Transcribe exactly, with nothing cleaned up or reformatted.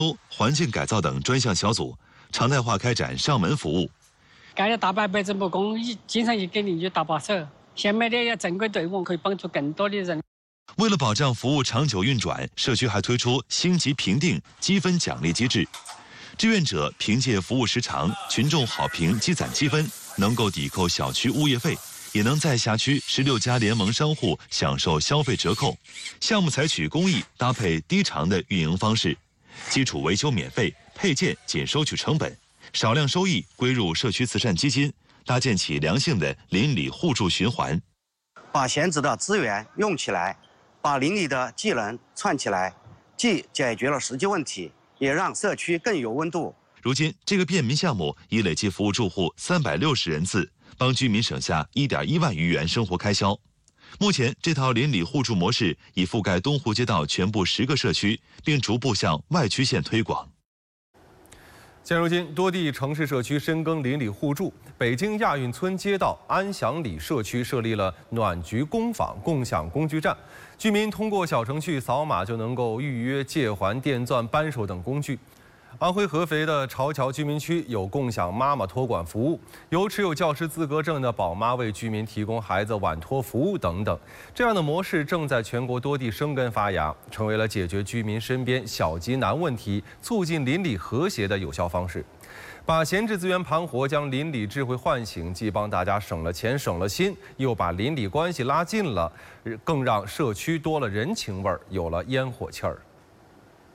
环境改造等专项小组，常态化开展上门服务。 干了大半辈子木工，经常也给邻居打把手。现在的要正规队伍，可以帮助更多的人。 为了保障服务长久运转，社区还推出星级评定积分奖励机制。志愿者凭借服务时长、群众好评积攒积分，能够抵扣小区物业费，也能在辖区十六家联盟商户享受消费折扣。项目采取公益搭配低偿的运营方式，基础维修免费，配件仅收取成本，少量收益归入社区慈善基金，搭建起良性的邻里互助循环。 把闲置的资源用起来，把邻里的技能串起来，既解决了实际问题，也让社区更有温度。 如今，这个便民项目已累计服务住户三百六十人次，帮居民省下一点一万余元生活开销。目前，这套邻里互助模式已覆盖东湖街道全部十个社区，并逐步向外区县推广。 现如今，多地城市社区深耕邻里互助。北京亚运村街道安祥里社区设立了暖局工坊共享工具站，居民通过小程序扫码就能够预约借还电钻、扳手等工具。安徽合肥的潮桥居民区有共享妈妈托管服务，由持有教师资格证的宝妈为居民提供孩子晚托服务等等。这样的模式正在全国多地生根发芽，成为了解决居民身边小急难问题、促进邻里和谐的有效方式。把闲置资源盘活，将邻里智慧唤醒，既帮大家省了钱、省了心，又把邻里关系拉近了，更让社区多了人情味儿，有了烟火气儿。